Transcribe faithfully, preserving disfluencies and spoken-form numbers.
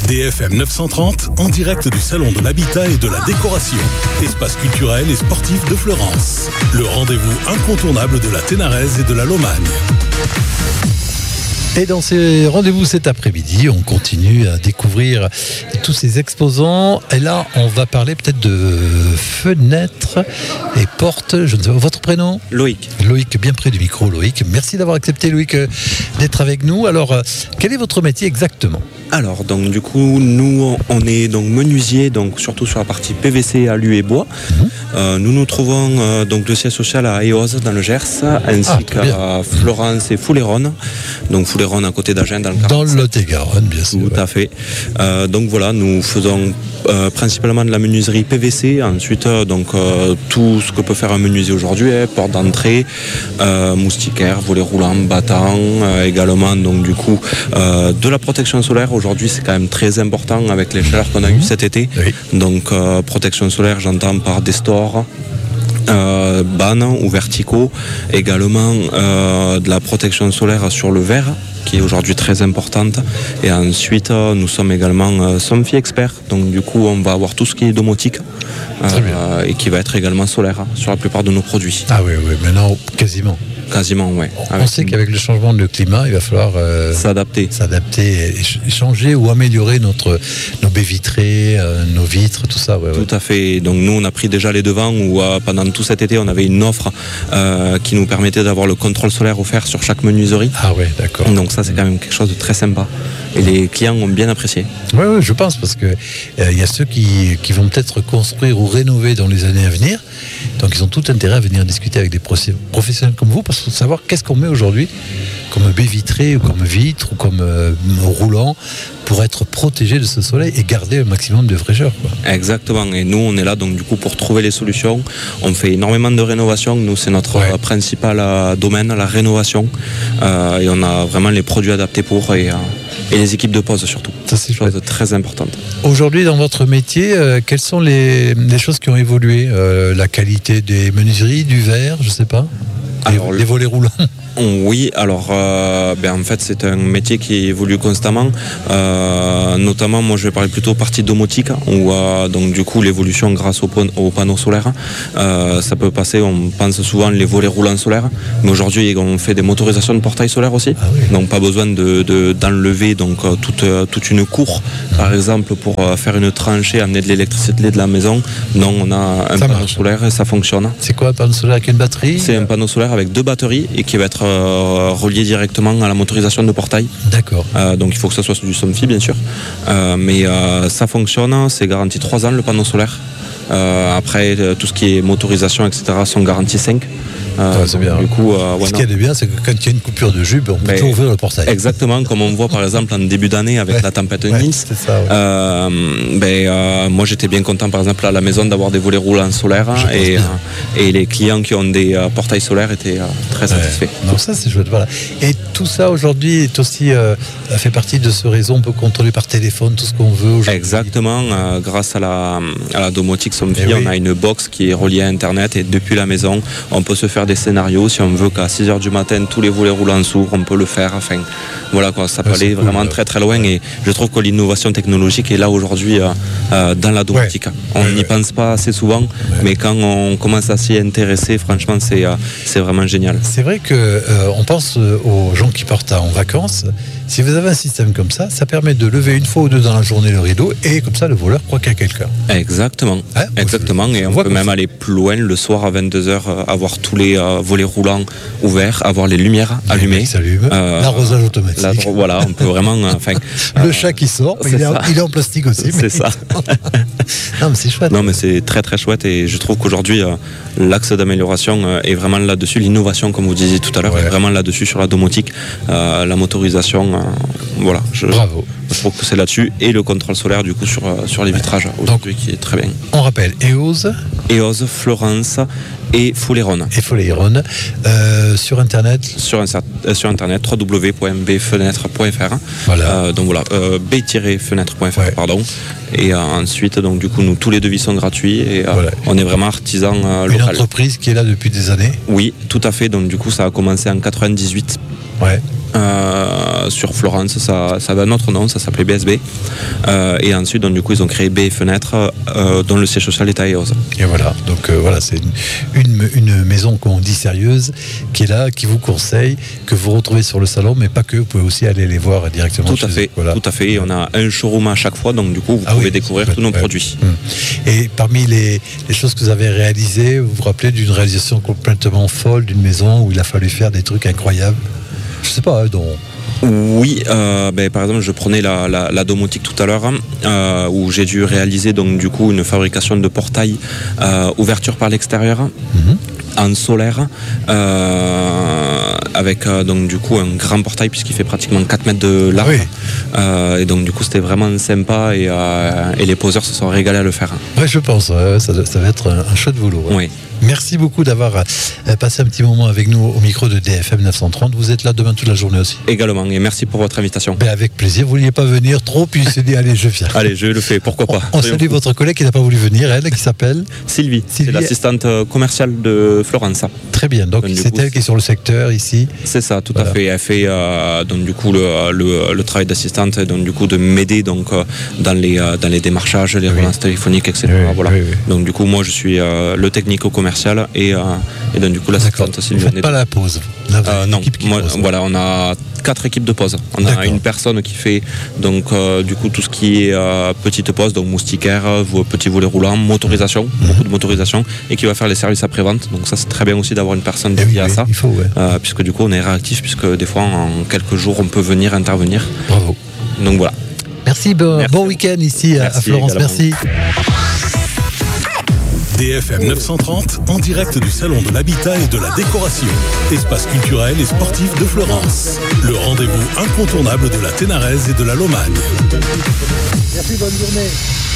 D F M neuf cent trente, en direct du Salon de l'Habitat et de la Décoration. Espace culturel et sportif de Fleurance. Le rendez-vous incontournable de la Ténaraise et de la Lomagne. Et dans ces rendez-vous cet après-midi, on continue à découvrir tous ces exposants. Et là, on va parler peut-être de fenêtres et portes. Je ne sais pas, votre prénom ? Loïc. Loïc, bien près du micro, Loïc. Merci d'avoir accepté, Loïc, d'être avec nous. Alors, quel est votre métier exactement ? Alors, donc du coup, nous, on est donc menuisier, donc surtout sur la partie P V C, alu et bois. Mmh. Euh, nous nous trouvons euh, donc le siège social à Eauze dans le Gers, ainsi ah, qu'à Fleurance et Foulayronnes. Donc Foulayronnes à côté d'Agen dans le quarante-sept. Dans le Lot-et-Garonne, bien sûr. Tout ouais. à fait. Euh, donc voilà, nous faisons euh, principalement de la menuiserie P V C. Ensuite, euh, donc euh, tout ce que peut faire un menuisier aujourd'hui, hein, porte d'entrée, euh, moustiquaire, volets roulants, battants, euh, également donc du coup euh, de la protection solaire. Aujourd'hui, c'est quand même très important avec les chaleurs qu'on a eues cet été. Oui. Donc, euh, protection solaire, j'entends par des stores, euh, bannes ou verticaux. Également, euh, de la protection solaire sur le verre, qui est aujourd'hui très importante. Et ensuite, euh, nous sommes également euh, Somfy experts. Donc, du coup, on va avoir tout ce qui est domotique euh, et qui va être également solaire sur la plupart de nos produits. Ah oui, oui, maintenant, quasiment. Quasiment, oui. On sait une... qu'avec le changement de climat, il va falloir euh, s'adapter. S'adapter, et changer ou améliorer notre, nos baies vitrées, euh, nos vitres, tout ça. Ouais, tout ouais. à fait. Donc nous, on a pris déjà les devants où euh, pendant tout cet été, on avait une offre euh, qui nous permettait d'avoir le contrôle solaire offert sur chaque menuiserie. Ah ouais, d'accord. Donc ça, c'est quand même quelque chose de très sympa. Et les clients ont bien apprécié. Oui, ouais, je pense, parce qu'il euh, y a ceux qui, qui vont peut-être construire ou rénover dans les années à venir. Donc ils ont tout intérêt à venir discuter avec des professionnels comme vous, parce qu'il faut savoir qu'est-ce qu'on met aujourd'hui comme baie vitrée ou comme vitre ou comme euh, roulant pour être protégé de ce soleil et garder un maximum de fraîcheur, quoi. Exactement. Et nous, on est là donc du coup pour trouver les solutions. On fait énormément de rénovation. Nous, c'est notre ouais. euh, principal euh, domaine, la rénovation. Euh, et on a vraiment les produits adaptés pour et, euh, et les équipes de pose surtout. Ça, c'est chose chouette. Très importante. Aujourd'hui, dans votre métier, euh, quelles sont les, les choses qui ont évolué ? euh, La qualité des menuiseries, du verre, je sais pas. Alors, les, les volets roulants. Oui, alors euh, ben en fait c'est un métier qui évolue constamment, euh, notamment moi je vais parler plutôt partie domotique où euh, donc du coup l'évolution grâce aux au panneaux solaires, euh, ça peut passer, on pense souvent les volets roulants solaires, mais aujourd'hui on fait des motorisations de portails solaires aussi, ah oui. Donc pas besoin de, de, d'enlever donc toute, toute une cour par exemple pour faire une tranchée, amener de l'électricité de la maison. Non, on a un ça panneau marche. Solaire et ça fonctionne. C'est quoi un panneau solaire avec une batterie ? C'est un panneau solaire avec deux batteries et qui va être Euh, relié directement à la motorisation de portail. D'accord. Euh, donc il faut que ça soit du Somfy bien sûr. Euh, mais euh, ça fonctionne, c'est garanti trois ans le panneau solaire. Euh, après tout ce qui est motorisation et cetera sont garantis cinq. Euh, ouais, c'est bien. Du coup, euh, ouais, ce qui est de bien, c'est que quand il y a une coupure de jus, on peut toujours ouvrir le portail. Exactement, comme on voit par exemple en début d'année avec ouais, la tempête ouais, Nils. C'est ça, ouais. euh, ben, euh, moi j'étais bien content par exemple à la maison d'avoir des volets roulants solaires et, euh, et les clients qui ont des euh, portails solaires étaient euh, très satisfaits. Ouais. Non, ça c'est chouette. Voilà. Et tout ça aujourd'hui est aussi euh, fait partie de ce réseau. On peut contrôler par téléphone tout ce qu'on veut aujourd'hui. Exactement, euh, grâce à la, à la domotique Somfy, oui. on a une box qui est reliée à Internet et depuis la maison, on peut se faire des scénarios. Si on veut qu'à six heures du matin, tous les volets roulants s'ouvrent, on peut le faire. Enfin, voilà quoi, ça peut ouais, aller cool, vraiment ouais. très très loin et je trouve que l'innovation technologique est là aujourd'hui euh, euh, dans la domotique. Ouais. On n'y ouais, pense ouais. pas assez souvent, ouais. mais quand on commence à s'y intéresser, franchement, c'est, euh, c'est vraiment génial. C'est vrai qu'on euh, pense aux gens qui partent en vacances. Si vous avez un système comme ça, ça permet de lever une fois ou deux dans la journée le rideau et comme ça le voleur croit qu'il y a quelqu'un. Exactement, hein, exactement. Et on peut même aller plus loin le soir à vingt-deux heures, euh, avoir tous les euh, volets roulants ouverts, avoir les lumières les allumées. Euh, L'arrosage automatique. La, voilà, on peut vraiment. Enfin, le euh, chat qui sort, il est, en, il est en plastique aussi. C'est ça. Non mais c'est chouette. Non mais c'est très très chouette et je trouve qu'aujourd'hui euh, l'axe d'amélioration euh, est vraiment là-dessus. L'innovation, comme vous disiez tout à l'heure, ouais. est vraiment là-dessus sur la domotique, euh, la motorisation. Euh, voilà. Je, Bravo. Je trouve que c'est là-dessus et le contrôle solaire du coup sur euh, sur les vitrages aujourd'hui qui est très bien. On rappelle Eauze, Eauze, Fleurance et Foulayronnes. Et Foulayronnes. Euh, sur internet. Sur, euh, sur internet w w w point b fenêtre point f r. Voilà. Euh, donc voilà, euh, b tiret fenêtre point f r ouais. pardon. Et euh, ensuite donc du coup nous tous les devis sont gratuits et euh, voilà. on est vraiment artisan euh, local. Une entreprise qui est là depuis des années. Oui, tout à fait. Donc du coup ça a commencé en quatre-vingt-dix-huit. Ouais. Euh, sur Florence, ça, ça avait un autre nom, ça s'appelait B S B. Euh, et ensuite, donc, du coup, ils ont créé B Fenêtres, euh, dont le siège social est à Eos. Et voilà, donc euh, voilà, c'est une, une, une maison, comme on dit, sérieuse, qui est là, qui vous conseille, que vous retrouvez sur le salon, mais pas que, vous pouvez aussi aller les voir directement. Tout à fait, eux, voilà. tout à fait. On a un showroom à chaque fois, donc du coup, vous Ah pouvez oui, découvrir ouais, tous nos ouais. produits. Mmh. Et parmi les, les choses que vous avez réalisées, vous vous rappelez d'une réalisation complètement folle d'une maison où il a fallu faire des trucs incroyables? Je sais pas, hein, dont... Oui, euh, ben, par exemple, je prenais la, la, la domotique tout à l'heure, euh, où j'ai dû réaliser donc du coup une fabrication de portail euh, ouverture par l'extérieur. Mmh. En solaire, euh, avec euh, donc du coup un grand portail puisqu'il fait pratiquement quatre mètres de large. Oui. Euh, et donc du coup c'était vraiment sympa et, euh, et les poseurs se sont régalés à le faire. Oui, je pense, ouais, ça, ça va être un, un chouette boulot. Ouais. Oui. Merci beaucoup d'avoir euh, passé un petit moment avec nous au micro de D F M neuf cent trente. Vous êtes là demain toute la journée aussi. Également, et merci pour votre invitation. Ben avec plaisir, vous ne vouliez pas venir trop, puis il s'est dit allez, je viens. Allez, je le fais, pourquoi pas. On, on salue votre collègue qui n'a pas voulu venir, elle, qui s'appelle Sylvie, Sylvie. C'est l'assistante commerciale de Florence. Très bien, donc, donc c'est elle qui est sur le secteur ici. C'est ça, tout voilà. à fait. Elle fait euh, donc du coup le, le, le travail d'assistante, donc du coup de m'aider donc euh, dans les euh, dans les démarchages, les oui. relances téléphoniques, et cetera. Oui, voilà. Oui, oui. Donc du coup moi je suis euh, le technico-commercial et euh, et donc du coup l'assistante Sylvie. Vous faites pas la pause. Là, euh, non, moi, pose, voilà, on a quatre équipes de pause. On a une personne qui fait donc euh, du coup tout ce qui est euh, petite pause, donc moustiquaire, petit volet roulant, motorisation, mmh. beaucoup de motorisation, et qui va faire les services après-vente. Donc ça c'est très bien aussi d'avoir une personne dédiée oui, à ça, il faut, ouais. euh, puisque du coup on est réactif, puisque des fois en quelques jours on peut venir intervenir. Bravo. Donc voilà. Merci, bon, bon week-end ici merci à Florence. Également. Merci. D F M neuf cent trente, en direct du Salon de l'Habitat et de la Décoration. Espace culturel et sportif de Florence. Le rendez-vous incontournable de la Ténarèse et de la Lomagne. Merci, bonne journée.